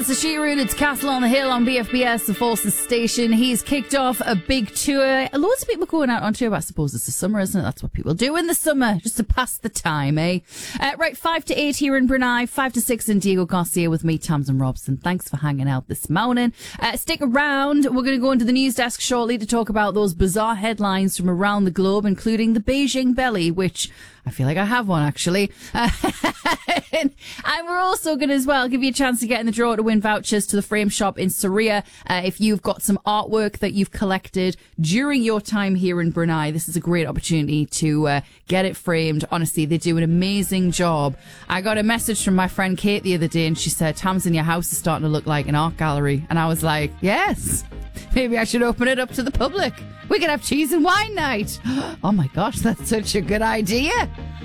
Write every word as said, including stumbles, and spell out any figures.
It's a Sheeran, it's Castle on the Hill on B F B S, the Forces station. He's kicked off a big tour. Loads of people going out on tour, but I suppose it's the summer, isn't it? That's what people do in the summer, just to pass the time, eh? Uh, right, five to eight here in Brunei, five to six in Diego Garcia with me, Tamsin Robson. Thanks for hanging out this morning. Uh, stick around. We're going to go into the news desk shortly to talk about those bizarre headlines from around the globe, including the Beijing belly, which I feel like I have one, actually. Uh, and we're also going to, as well, give you a chance to get in the draw to win vouchers to the Frame Shop in Saria. Uh, if you've got some artwork that you've collected during your time here in Brunei, this is a great opportunity to uh, get it framed. Honestly, they do an amazing job. I got a message from my friend Kate the other day, and she said, Tamsin, your house is starting to look like an art gallery. And I was like, yes, maybe I should open it up to the public. We could have cheese and wine night. Oh my gosh, that's such a good idea.